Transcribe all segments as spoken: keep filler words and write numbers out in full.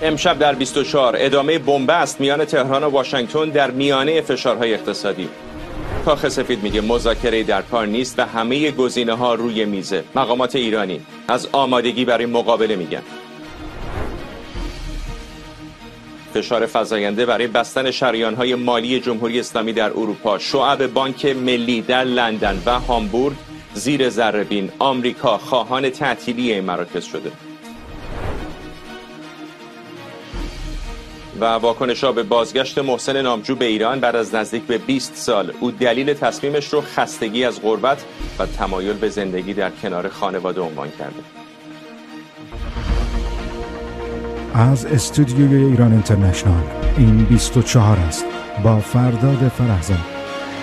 امشب در بیست و چهار ادامه بنبست میان تهران و واشنگتن در میانه فشارهای اقتصادی. کاخ سفید میگه مذاکره در کار نیست و همه گزینه‌ها روی میزه. مقامات ایرانی از آمادگی برای مقابله میگن. فشار فزاینده برای بستن شریان‌های مالی جمهوری اسلامی در اروپا. شعب بانک ملی در لندن و هامبورگ زیر ذره‌بین. آمریکا خواهان تعطیلی این مراکز شده. و واکنش‌ها به بازگشت محسن نامجو به ایران بعد از نزدیک به بیست سال. او دلیل تصمیمش رو خستگی از غربت و تمایل به زندگی در کنار خانواده عنوان کرده. از استودیوی ایران اینترنشنال این بیست و چهار است با فرداد فرحزاد.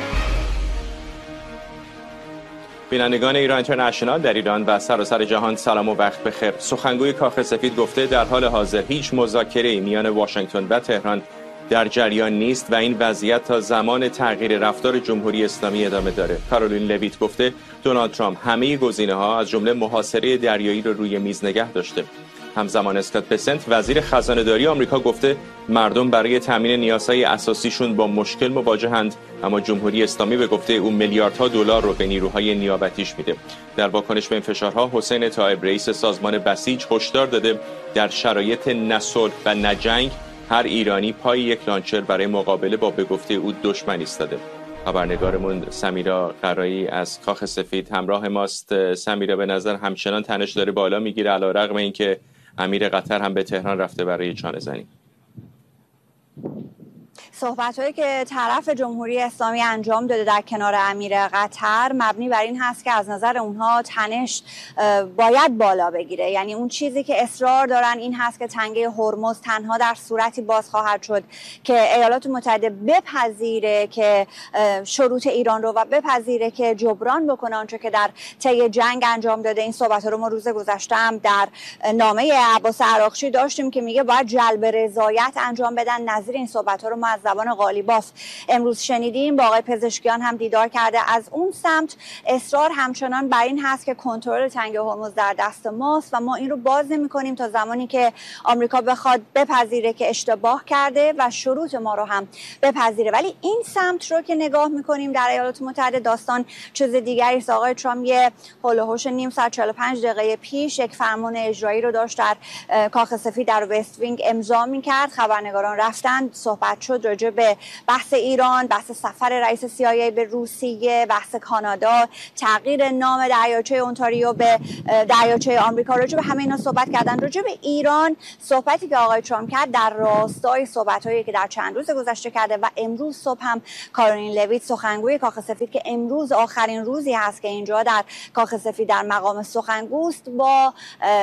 بینندگان ایران اینترنشنال در ایران و سراسر جهان سلام و وقت بخیر. سخنگوی کاخ سفید گفته در حال حاضر هیچ مذاکره‌ای میان واشنگتن و تهران در جریان نیست و این وضعیت تا زمان تغییر رفتار جمهوری اسلامی ادامه داره. کارولین لویت گفته دونالد ترامپ همه گزینه‌ها از جمله محاصره دریایی رو روی میز نگه داشته. همزمان اسکات بسنت وزیر خزانه‌داری آمریکا گفته مردم برای تامین نیازهای اساسیشون با مشکل مواجهند، اما جمهوری اسلامی به گفته او میلیاردها دلار رو به نیروهای نیابتیش میده. در واکنش به این فشارها حسین طایب رئیس سازمان بسیج هشدار داده در شرایط نه صلح و نه جنگ هر ایرانی پای یک لانچر برای مقابله با به گفته او دشمن ایستاده. خبرنگارمون سمیرا قرایی از کاخ سفید همراه ماست. سمیرا، به نظر همچنان تنش داره بالا میگیره علیرغم اینکه امیر قطر هم به تهران رفته برای چانه زنی. صحبت‌هایی که طرف جمهوری اسلامی انجام داده در کنار امیر قطر مبنی بر این هست که از نظر اونها تنش باید بالا بگیره. یعنی اون چیزی که اصرار دارن این هست که تنگه هرمز تنها در صورتی باز خواهد شد که ایالات متحده بپذیره که شروط ایران رو و بپذیره که جبران بکنه آنچه که در طی جنگ انجام داده. این صحبت‌ها رو ما روز گذشته هم در نامه عباس عراقچی داشتیم که میگه باید جلب رضایت انجام بدن. نظیر این صحبت‌ها رو ما از زبان قالیباف امروز شنیدیم. با آقای پزشکیان هم دیدار کرده. از اون سمت اصرار همچنان بر این هست که کنترل تنگه هرمز در دست ماست و ما این رو باز نمی‌کنیم تا زمانی که آمریکا بخواد بپذیره که اشتباه کرده و شروط ما رو هم بپذیره. ولی این سمت رو که نگاه می‌کنیم در ایالات متحده داستان چیز دیگری است. آقای ترامپ یه هول و هوش نیم ساعت چهل و پنج دقیقه پیش یک فرمان اجرایی رو داشت در کاخ سفید در وست وینگ امضا می‌کرد. خبرنگاران رفتن، صحبت شد راجع به بحث ایران، بحث سفر رئیس سی آی ای به روسیه، بحث کانادا، تغییر نام دریاچه اونتاریو به دریاچه آمریکا. راجع به همه اینا صحبت کردن. راجع به ایران صحبتی که آقای ترامپ کرد در راستای صحبت‌هایی که در چند روز گذشته کرده و امروز صبح هم کارولین لویت سخنگوی کاخ سفید که امروز آخرین روزی هست که اینجا در کاخ سفید در مقام سخنگوست با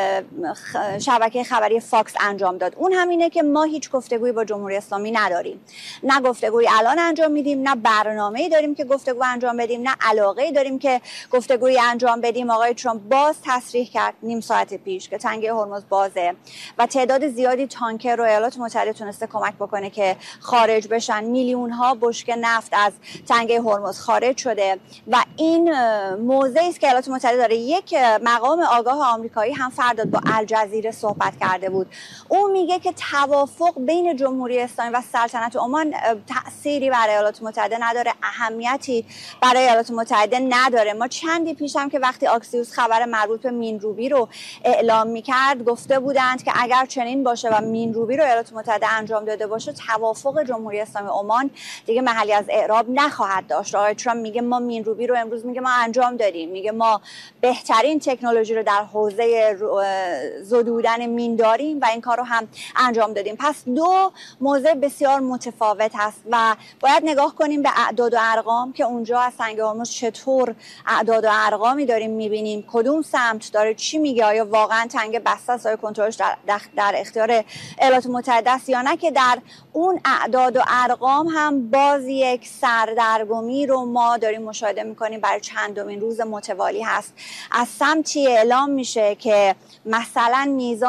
شبکه خبری فاکس انجام داد. اون همینه که ما هیچ گفتگویی با جمهوری اسلامی نداریم. نه گفتگوی الان انجام میدیم، نه برنامه‌ای داریم که گفتگو انجام بدیم، نه علاقه‌ای داریم که گفتگوی انجام بدیم. آقای ترامپ باز تصریح کرد نیم ساعت پیش که تنگه هرمز بازه و تعداد زیادی تانکر رو ایالات متحده تونسته کمک بکنه که خارج بشن. میلیون ها بشکه نفت از تنگه هرمز خارج شده و این موضعی است که ایالات متحده داره. یک مقام آگاه آمریکایی هم فرداد با الجزیره صحبت کرده بود. او میگه که توافق بین جمهوری اسلامی و سلطنت عمان تأثیری برای ایالات متحده نداره، اهمیتی برای ایالات متحده نداره. ما چندی پیش هم که وقتی آکسیوس خبر مربوط به مینروبی رو اعلام میکرد گفته بودند که اگر چنین باشه و مینروبی رو ایالات متحده انجام داده باشه توافق جمهوری اسلامی عمان دیگه محلی از اعراب نخواهد داشت. آقای ترامپ میگه ما مینروبی رو امروز میگه ما انجام دادیم، میگه ما بهترین تکنولوژی رو در حوزه زدودن مین داریم و این کار رو هم انجام دادیم. پس دو موضوع بسیار متفاوت هست و باید نگاه کنیم به اعداد و ارقام که اونجا از تنگه هرمز چطور اعداد و ارقامی داریم میبینیم، کدوم سمت داره چی میگه، آیا واقعا تنگه بسته است، آیا کنترلش در, در اختیار ایالات متحده است یا نه، که در اون اعداد و ارقام هم باز یک سردرگمی رو ما داریم مشاهده میکنیم. برای چندمین روز متوالی هست از سمتی اعلام میشه که مثلا میزان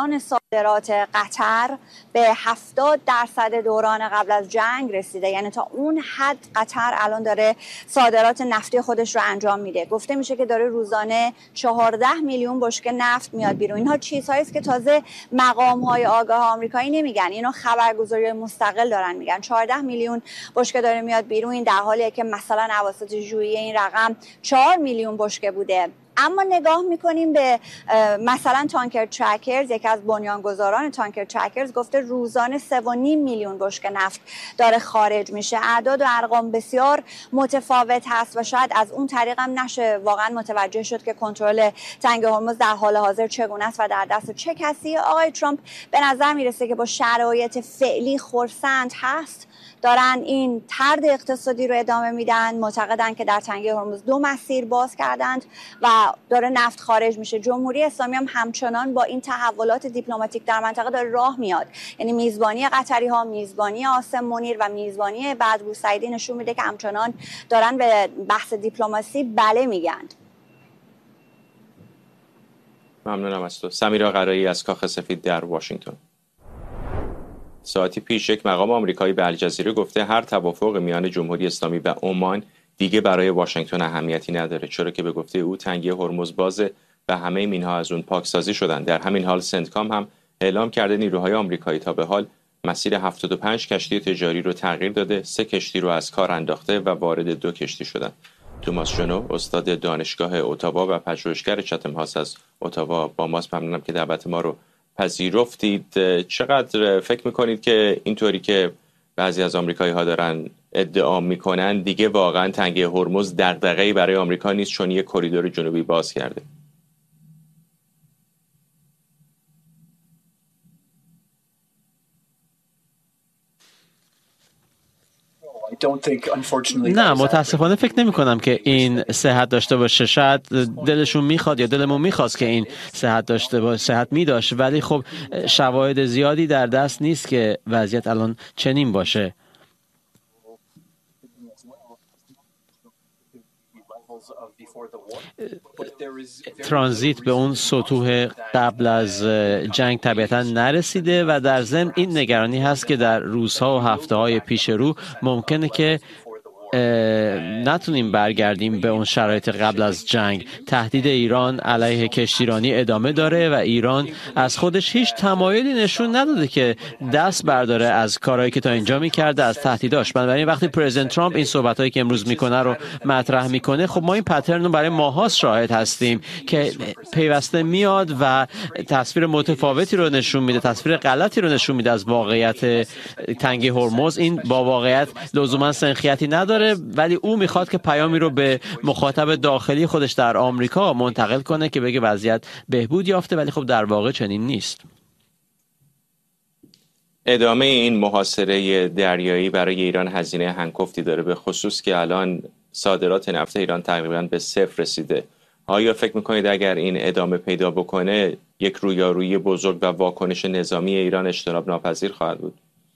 صادرات قطر به هفتاد درصد دوران قبل از جنگ رسیده. یعنی تا اون حد قطر الان داره صادرات نفتی خودش رو انجام میده. گفته میشه که داره روزانه چهارده میلیون بشکه نفت میاد بیرون. اینها چیزهایی است که تازه مقام‌های آگاه آمریکایی نمیگن، اینو خبرگزاری مستقل دارن میگن. چهارده میلیون بشکه داره میاد بیرون، این در حالیه که مثلا اواسط ژوئیه این رقم چهار میلیون بشکه بوده. اما نگاه میکنیم به مثلا تانکر ترکرز، یکی از بنیانگذاران تانکر ترکرز گفته روزانه سه و نیم میلیون بشکه نفت داره خارج میشه. اعداد و ارقام بسیار متفاوت هست و شاید از اون طریق هم نشه واقعا متوجه شد که کنترل تنگ هرمز در حال حاضر چگونه است و در دست چه کسی. آقای ترامپ به نظر میرسه که با شرایط فعلی خرسند هست، دارن این طرد اقتصادی رو ادامه میدن. معتقدن که در تنگه هرمز دو مسیر باز کردند و داره نفت خارج میشه. جمهوری اسلامی هم همچنان با این تحولات دیپلماتیک در منطقه داره راه میاد. یعنی میزبانی قطری ها، میزبانی عاصم منیر و میزبانی بدرو سعیدی نشون میده که همچنان دارن به بحث دیپلماسی بله میگن. ممنونم از تو. سمیرا قرایی از کاخ سفید در واشنگتن. ساعتی پیش یک مقام آمریکایی به الجزیره گفته هر توافق میان جمهوری اسلامی و عمان دیگه برای واشنگتن اهمیتی نداره، چرا که به گفته او تنگه هرمز بازه و همه مینها از اون پاکسازی شدن. در همین حال سنتکام هم اعلام کرده نیروهای آمریکایی تا به حال مسیر هفتاد و پنج کشتی تجاری رو تغییر داده، سه کشتی رو از کار انداخته و وارد دو کشتی شدن. توماس جونو، استاد دانشگاه اتاوا و پژوهشگر چتم هاوس از اتاوا با ماست. ممنونم که دعوت ما رو پذیرفتید. چقدر فکر میکنید که اینطوری که بعضی از آمریکایی ها دارن ادعا میکنن دیگه واقعا تنگه هرمز دغدغه‌ای برای آمریکا نیست چون یک کریدور جنوبی باز کرده؟ نه، متاسفانه فکر نمی کنم که این صحت داشته باشه. شاید دلشون میخواد یا دلمون میخواست که این صحت داشته باشه، صحت می داشت، ولی خب شواهد زیادی در دست نیست که وضعیت الان چنین باشه. ترانزیت به اون سطوح قبل از جنگ طبیعتا نرسیده و در ضمن این نگرانی هست که در روزها و هفته‌های پیش رو ممکنه که نتونیم برگردیم به اون شرایط قبل از جنگ. تهدید ایران علیه کشتیرانی ادامه داره و ایران از خودش هیچ تمایلی نشون نداده که دست برداره از کارهایی که تا اینجا میکرده، از تهدیداش. بنابراین وقتی پرزیدنت ترامپ این صحبتایی که امروز میکنه رو مطرح میکنه، خب ما این پترن رو برای ماهاست شاهد هستیم که پیوسته میاد و تصویر متفاوتی رو نشون میده، تصویر غلطی رو نشون میده از واقعیت تنگه هرمز. این با واقعیت لزوما سنخیتی نداره، ولی او میخواد که پیامی رو به مخاطب داخلی خودش در آمریکا منتقل کنه که بگه وضعیت بهبود یافته، ولی خب در واقع چنین نیست. ادامه این محاصره دریایی برای ایران هزینه هنگفتی داره، به خصوص که الان صادرات نفت ایران تقریبا به صفر رسیده. آیا فکر میکنید اگر این ادامه پیدا بکنه یک رویارویی بزرگ و واکنش نظامی ایران اجتناب ناپذیر خواهد بود؟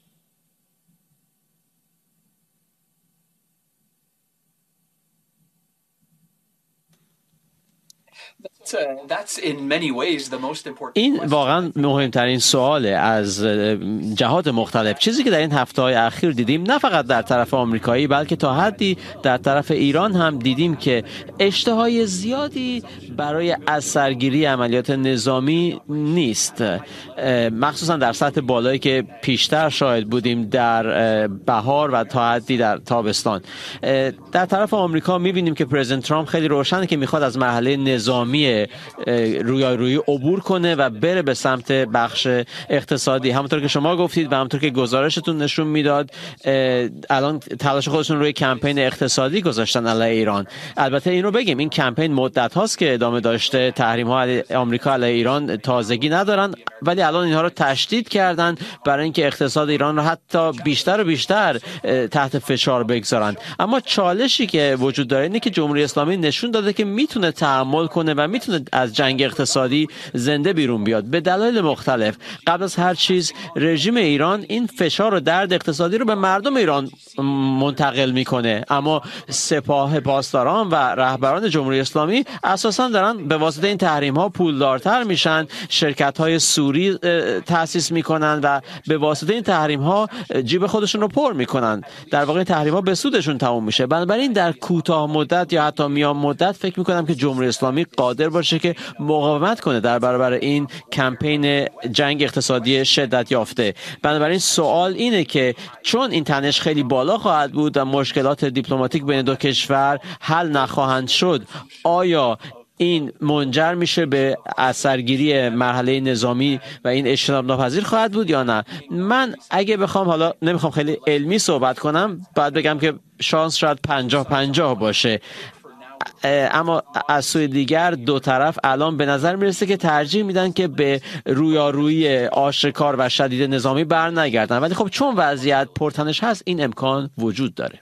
این واقعا مهمترین سواله از جهات مختلف. چیزی که در این هفته‌های اخیر دیدیم، نه فقط در طرف آمریکایی بلکه تا حدی در طرف ایران هم دیدیم که اشتهای زیادی برای از سرگیری عملیات نظامی نیست، مخصوصا در سطح بالایی که پیشتر شاهد بودیم در بهار و تا حدی در تابستان. در طرف آمریکا می‌بینیم که پرزیدنت ترامپ خیلی روشنه که می‌خواد از مرحله نظامی رویارویی عبور کنه و بره به سمت بخش اقتصادی. همونطور که شما گفتید و همونطور که گزارشتون نشون میداد، الان تلاش خودشون روی کمپین اقتصادی گذاشتن علیه ایران. البته این رو بگیم، این کمپین مدت هاست که ادامه داشته، تحریم ها آمریکا علیه ایران تازگی ندارن، ولی الان اینها رو تشدید کردن برای اینکه اقتصاد ایران رو حتی بیشتر و بیشتر تحت فشار بگذارن. اما چالشی که وجود داره اینه که جمهوری اسلامی نشون داده که میتونه تحمل کنه و میتونه میتونه از جنگ اقتصادی زنده بیرون بیاد به دلایل مختلف. قبل از هر چیز رژیم ایران این فشار و درد اقتصادی رو به مردم ایران منتقل میکنه، اما سپاه پاسداران و رهبران جمهوری اسلامی اساسا دارن به واسطه این تحریم ها پولدارتر میشن، شرکت های سوری تأسیس میکنن و به واسطه این تحریم ها جیب خودشون رو پر میکنن. در واقع تحریم ها به سودشون تموم میشه. بنابراین در کوتاه مدت یا حتی میان مدت فکر میکنم که جمهوری اسلامی قادر باشه که مقاومت کنه در برابر این کمپین جنگ اقتصادی شدت یافته. بنابراین سوال اینه که چون این تنش خیلی بالا خواهد بود و مشکلات دیپلماتیک بین دو کشور حل نخواهند شد، آیا این منجر میشه به اثرگیری مرحله نظامی و این اجتناب ناپذیر خواهد بود یا نه؟ من اگه بخوام، حالا نمیخوام خیلی علمی صحبت کنم، باید بگم که شانس شاید پنجاه پنجاه باشه، اما از سوی دیگر دو طرف الان به نظر میرسه که ترجیح میدن که به رویارویی آشکار و شدید نظامی بر نگردن، ولی خب چون وضعیت پرتنش هست این امکان وجود داره.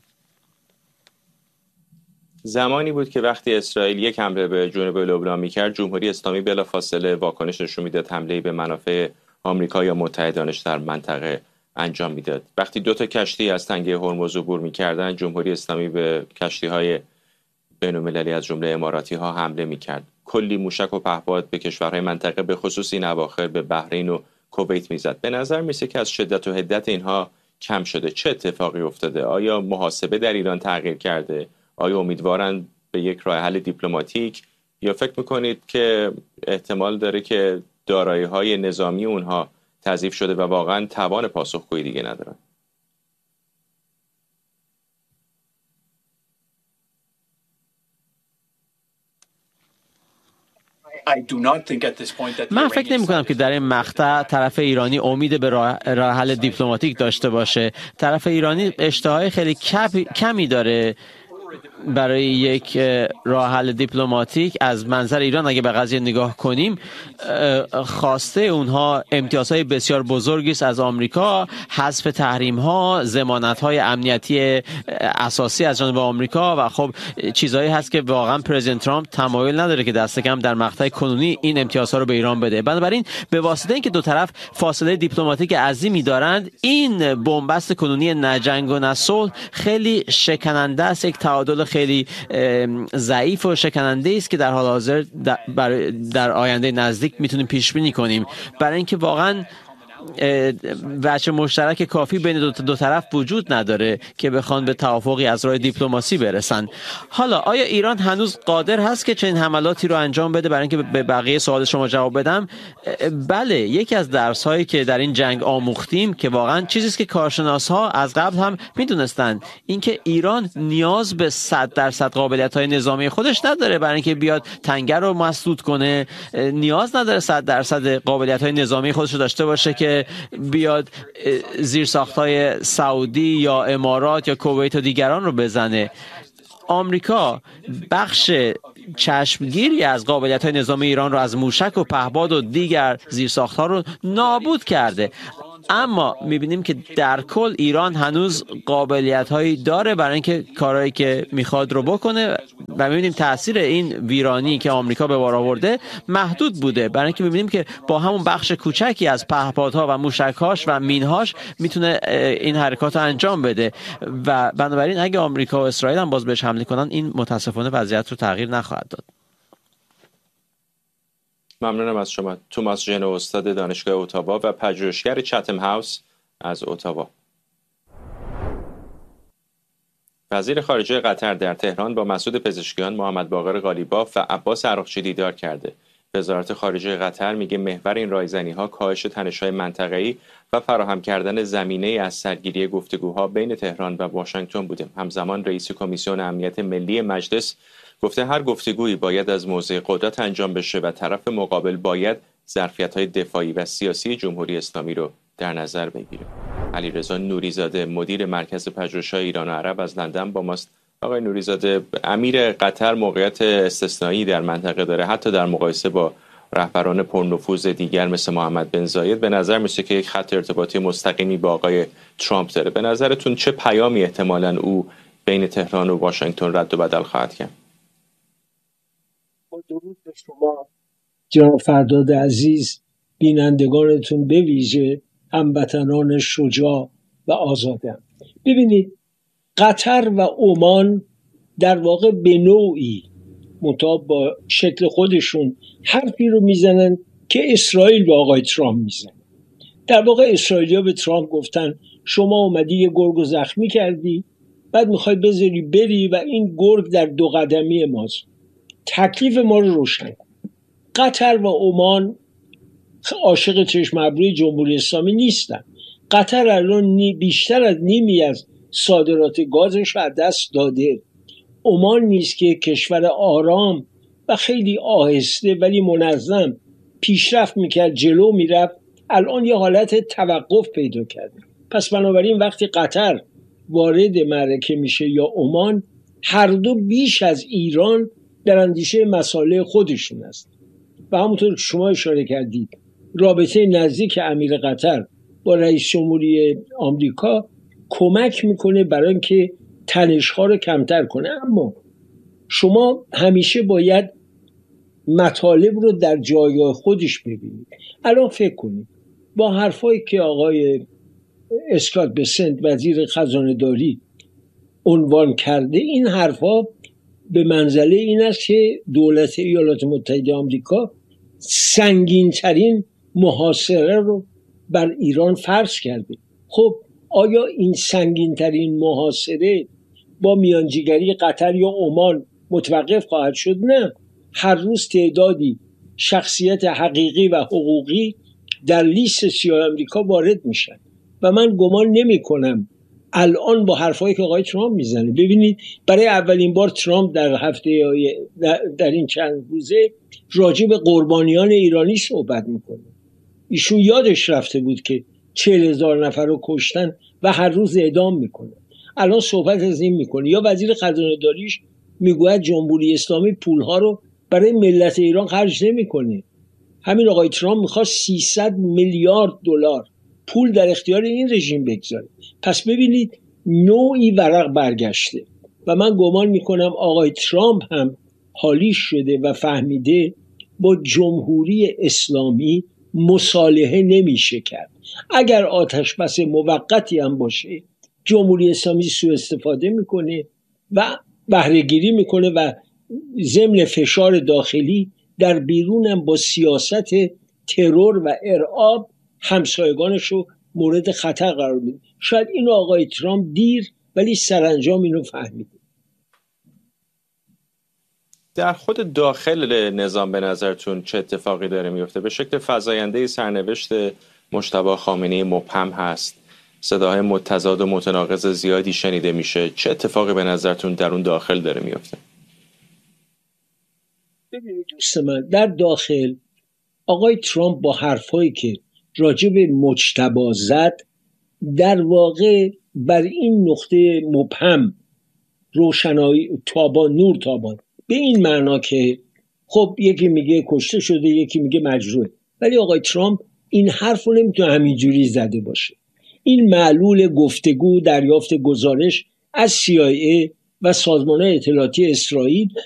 زمانی بود که وقتی اسرائیل یک حمله به جنوب لبنان میکرد، جمهوری اسلامی بلافاصله واکنش نشون میداد، حمله به منافع آمریکا یا متحدانش در منطقه انجام میداد. وقتی دو تا کشتی از تنگه هرمز عبور میکردن، جمهوری اسلامی به کشتی‌های بین‌المللی از جمله اماراتی ها حمله میکرد. کلی موشک و پهپاد به کشورهای منطقه به خصوص این اواخر به بحرین و کویت میزد. به نظر میسه که از شدت و حدت اینها کم شده. چه اتفاقی افتاده؟ آیا محاسبه در ایران تغییر کرده؟ آیا امیدوارن به یک راه حل دیپلماتیک، یا فکر میکنید که احتمال داره که دارایی‌های نظامی اونها تضعیف شده و واقعا توان پاسخگویی دیگه ندارن؟ من فکر نمی کنم که در این مقطع طرف ایرانی امید به راه حل دیپلماتیک داشته باشه. طرف ایرانی اشتهای خیلی کمی داره برای یک راه حل دیپلماتیک. از منظر ایران اگه به قضیه نگاه کنیم، خواسته اونها امتیازهای بسیار بزرگی است از آمریکا، حذف تحریم‌ها، ضمانت‌های امنیتی اساسی از جانب آمریکا و خب چیزایی هست که واقعا پرزیدنت ترامپ تمایل نداره که دست کم در مقطع کنونی این امتیازها رو به ایران بده. بنابراین به واسطه اینکه دو طرف فاصله دیپلماتیک عظیمی دارند، این بنبست کنونی نه جنگ و نه صلح خیلی شکننده است، یک تعادل خیلی ضعیف و شکننده است که در حال حاضر در, در آینده نزدیک میتونیم پیش بینی کنیم، برای اینکه واقعا وجه مشترک کافی بین دو, دو طرف وجود نداره که بخوان به توافقی از راه دیپلماسی برسن. حالا آیا ایران هنوز قادر هست که چنین حملاتی رو انجام بده؟ برای اینکه به بقیه سوال شما جواب بدم، بله، یکی از درس هایی که در این جنگ آموختیم که واقعا چیزی است که کارشناس ها از قبل هم میدونستند، اینکه ایران نیاز به صد درصد قابلیت های نظامی خودش نداره برای اینکه بیاد تنگه رو مسدود کنه، نیاز نداره صد درصد قابلیت های نظامی خودش رو داشته باشه که بیاد زیرساخت‌های سعودی یا امارات یا کویت و دیگران رو بزنه. آمریکا بخش چشمگیری از قابلیت‌های نظامی ایران رو از موشک و پهپاد و دیگر زیرساخت‌ها رو نابود کرده، اما می‌بینیم که در کل ایران هنوز قابلیت‌هایی داره برای اینکه کارهایی که می‌خواد رو بکنه و می‌بینیم تأثیر این ویرانی که آمریکا به بار آورده محدود بوده، برای اینکه می‌بینیم که با همون بخش کوچکی از پهپادها و موشک‌هاش و مین‌هاش میتونه این حرکات رو انجام بده و بنابراین اگه آمریکا و اسرائیل هم باز بهش حمله کنن، این متاسفانه وضعیت رو تغییر نخواهد داد. ممنونم از شما. توماس ژنو، استاد دانشگاه اتاوا و پژوهشگر چتم هاوس از اتاوا. وزیر خارجه قطر در تهران با مسعود پزشکیان، محمد باقر قالیباف و عباس عراقچی دیدار کرده. وزارت خارجه قطر میگه محور این رایزنی‌ها کاهش تنش‌های منطقه‌ای و فراهم کردن زمینه از سرگیری گفتگوها بین تهران و واشنگتن بوده. همزمان رئیس کمیسیون امنیت ملی مجلس گفته هر گفتگویی باید از موضع قدرت انجام بشه و طرف مقابل باید ظرفیت‌های دفاعی و سیاسی جمهوری اسلامی رو در نظر بگیره. علیرضا نوریزاده، مدیر مرکز پژوهش‌های ایران و عرب از لندن با ماست. آقای نوریزاده، امیر قطر موقعیت استثنایی در منطقه داره، حتی در مقایسه با رهبران پرنفوذ دیگر مثل محمد بن زاید به نظر میسه که یک خط ارتباطی مستقیمی با آقای ترامپ داره. به نظرتون چه پیامی احتمالاً او بین تهران و واشنگتن رد و بدل خواهد کرد؟ درود به شما جناب فرداد عزیز، بینندگانتون به ویژه هموطنان شجاع و آزادم. ببینید، قطر و عمان در واقع به نوعی مطابق با شکل خودشون حرفی رو میزنن که اسرائیل به آقای ترامپ میزنه. در واقع اسرائیلیا به ترامپ گفتن شما اومدی یه گرگ زخمی کردی، بعد میخوای بذاری بری و این گرگ در دو قدمی ماست. تکلیف ما رو روشن. قطر و عمان عاشق چشم ابروی جمهوری اسلامی نیستن. قطر الان بیشتر از نیمی از صادرات گازش رو از دست داده. عمان نیست که کشور آرام و خیلی آهسته ولی منظم پیشرفت میکرد، جلو میرفت، الان یه حالت توقف پیدا کرده. پس بنابراین وقتی قطر وارد معرکه میشه یا عمان، هر دو بیش از ایران در اندیشه مسائل خودشون است. و همونطور که شما اشاره کردید، رابطه نزدیک امیر قطر با رئیس جمهوری آمریکا کمک میکنه برای اینکه تنش‌ها رو کمتر کنه. اما شما همیشه باید مطالب رو در جایگاه خودش ببینید. الان فکر کنید با حرفایی که آقای اسکات بسنت وزیر خزانه داری عنوان کرده، این حرفا به منزله این است که دولت ایالات متحده آمریکا سنگین‌ترین محاصره رو بر ایران فرض کرده. خب آیا این سنگین‌ترین محاصره با میانجیگری قطر یا عمان متوقف خواهد شد؟ نه. هر روز تعدادی شخصیت حقیقی و حقوقی در لیست سیاه آمریکا وارد میشن و من گمان نمی کنم الان با حرفایی که آقای ترامپ میزنه. ببینید، برای اولین بار ترامپ در هفته در این چند روزه راجع به قربانیان ایرانی صحبت میکنه. ایشون یادش رفته بود که چهل هزار نفر رو کشتن و هر روز اعدام میکنه. الان صحبت از این میکنه. یا وزیر خزانه داریش میگوید جمهوری اسلامی پولها رو برای ملت ایران خرج نمیکنه. همین آقای ترامپ میخواست سیصد میلیارد دلار پول در اختیار این رژیم بگذاره. پس ببینید نوعی ورق برگشته و من گمان میکنم آقای ترامپ هم حالیش شده و فهمیده با جمهوری اسلامی مصالحه نمیشه کرد. اگر آتش بس موقتی هم باشه، جمهوری اسلامی سوء استفاده میکنه و بهره گیری میکنه و ضمن فشار داخلی در بیرون هم با سیاست ترور و ارعاب همسایگانش رو مورد خطر قرار میده. شاید اینو آقای ترامپ دیر ولی سرانجام اینو فهمیده. در خود داخل نظام به نظرتون چه اتفاقی داره میفته؟ به شکل فزاینده سرنوشت مجتبی خامنه‌ای مبهم هست. صداهای متضاد و متناقض زیادی شنیده میشه. چه اتفاقی به نظرتون در اون داخل داره میفته؟ ببینید دوست من، در داخل آقای ترامپ با حرفایی که راجع به مجتبی زد در واقع بر این نقطه مبهم روشنایی تابان نور تابان، به این معنا که خب یکی میگه کشته شده، یکی میگه مجروحه. ولی آقای ترامپ این حرف رو نمیتونه همینجوری زده باشه. این معلول گفتگو، دریافت گزارش از سی آی ای و سازمان اطلاعاتی اسرائیل